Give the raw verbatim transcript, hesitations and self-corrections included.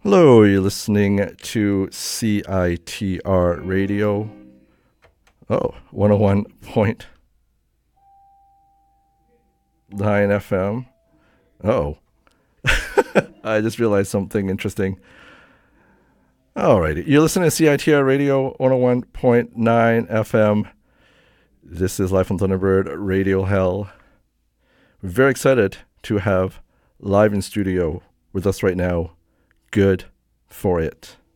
Hello, you're listening to C I T R Radio. Oh, one oh one point nine F M. Oh, I just realized something interesting. Alrighty, you're listening to C I T R Radio, one oh one point nine F M. This is Life on Thunderbird, Radio Hell. We're very excited to have live in studio with us right now, Good For It.